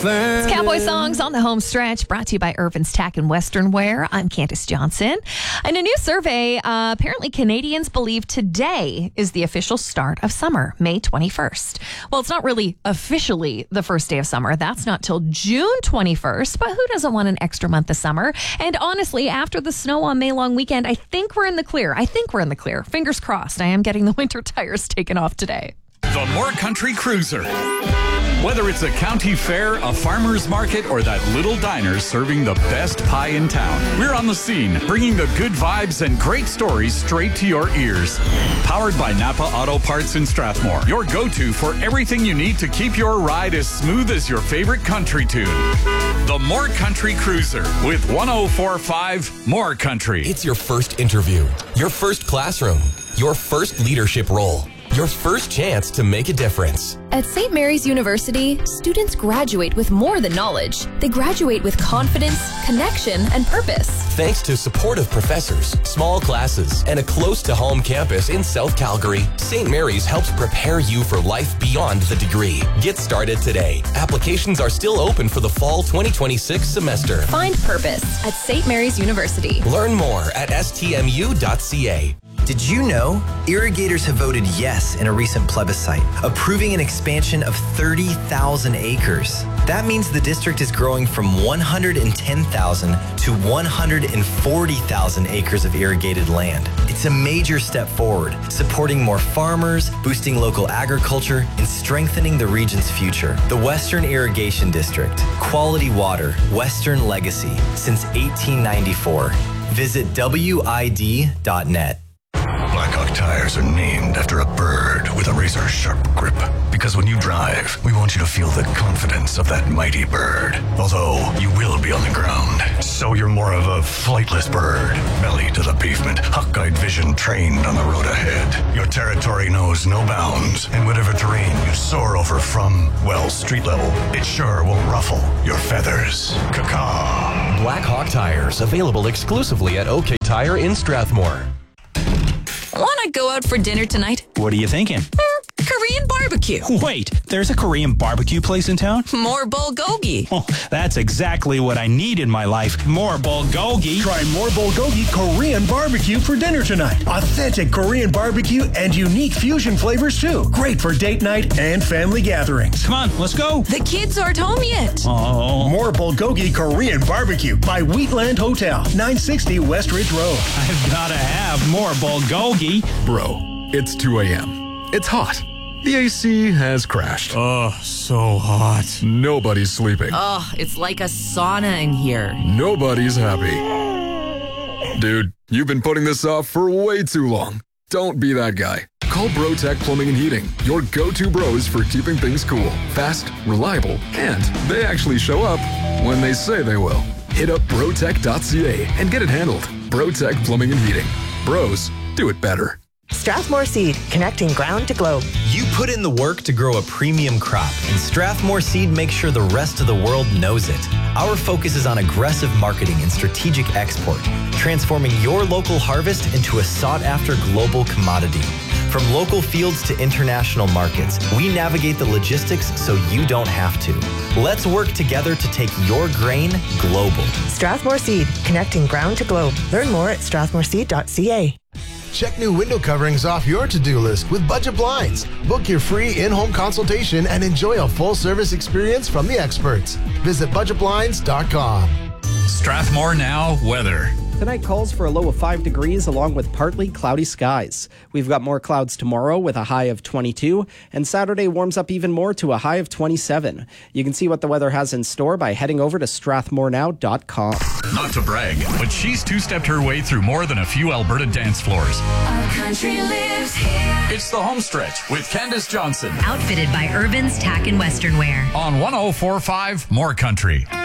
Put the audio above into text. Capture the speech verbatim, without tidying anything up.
fan. It's Cowboy Songs on the home stretch, brought to you by Irvin's Tack and Western Wear. I'm Candace Johnson. In a new survey, uh, apparently Canadians believe today is the official start of summer, May twenty-first. Well, it's not really officially the first day of summer. That's not till June twenty-first, but who doesn't want an extra month of summer? And honestly, after the snow on May long weekend, I think we're in the clear. I think we're in the clear. Fingers crossed. I am getting the winter tires taken off today. The More Country Cruiser. Whether it's a county fair, a farmer's market, or that little diner serving the best pie in town, we're on the scene, bringing the good vibes and great stories straight to your ears. Powered by Napa Auto Parts in Strathmore, your go-to for everything you need to keep your ride as smooth as your favorite country tune. The More Country Cruiser with one oh four point five More Country. It's your first interview, your first classroom, your first leadership role. Your first chance to make a difference. At Saint Mary's University, students graduate with more than knowledge. They graduate with confidence, connection, and purpose. Thanks to supportive professors, small classes, and a close-to-home campus in South Calgary, Saint Mary's helps prepare you for life beyond the degree. Get started today. Applications are still open for the fall twenty twenty-six semester. Find purpose at Saint Mary's University. Learn more at s t m u dot c a. Did you know irrigators have voted yes in a recent plebiscite, approving an expansion of thirty thousand acres? That means the district is growing from one hundred ten thousand to one hundred forty thousand acres of irrigated land. It's a major step forward, supporting more farmers, boosting local agriculture, and strengthening the region's future. The Western Irrigation District, quality water, Western legacy since eighteen ninety-four. Visit w i d dot net. Blackhawk tires are named after a bird with a razor-sharp grip. Because when you drive, we want you to feel the confidence of that mighty bird. Although, you will be on the ground. So you're more of a flightless bird. Belly to the pavement, hawk-eyed vision trained on the road ahead. Your territory knows no bounds. And whatever terrain you soar over from, well, street level, it sure won't ruffle your feathers. Caw-caw. Blackhawk tires, available exclusively at OK Tire in Strathmore. Want to go out for dinner tonight? What are you thinking? Korean barbecue. Wait, there's a Korean barbecue place in town? More bulgogi. Oh, that's exactly what I need in my life. More bulgogi. Try more bulgogi Korean barbecue for dinner tonight. Authentic Korean barbecue and unique fusion flavors too. Great for date night and family gatherings. Come on, let's go. The kids aren't home yet. Oh. More bulgogi Korean barbecue by Wheatland Hotel, nine sixty West Ridge Road. I've got to have more bulgogi. Bro, it's two a.m. It's hot. The A C has crashed. Oh, so hot. Nobody's sleeping. Oh, it's like a sauna in here. Nobody's happy. Dude, you've been putting this off for way too long. Don't be that guy. Call BroTech Plumbing and Heating, your go-to bros for keeping things cool, fast, reliable, and they actually show up when they say they will. Hit up brotech dot c a and get it handled. BroTech Plumbing and Heating. Bros, do it better. Strathmore Seed, connecting ground to globe. You put in the work to grow a premium crop, and Strathmore Seed makes sure the rest of the world knows it. Our focus is on aggressive marketing and strategic export, transforming your local harvest into a sought-after global commodity. From local fields to international markets, we navigate the logistics so you don't have to. Let's work together to take your grain global. Strathmore Seed, connecting ground to globe. Learn more at strathmore seed dot c a. Check new window coverings off your to-do list with Budget Blinds. Book your free in-home consultation and enjoy a full-service experience from the experts. Visit budget blinds dot com. Strathmore Now weather. Tonight calls for a low of five degrees along with partly cloudy skies. We've got more clouds tomorrow with a high of twenty-two, and Saturday warms up even more to a high of twenty-seven. You can see what the weather has in store by heading over to strathmore now dot com. Not to brag, but she's two-stepped her way through more than a few Alberta dance floors. Our country lives here. It's the home stretch with Candace Johnson. Outfitted by Irvin's Tack and Western Wear. On one oh four point five More Country.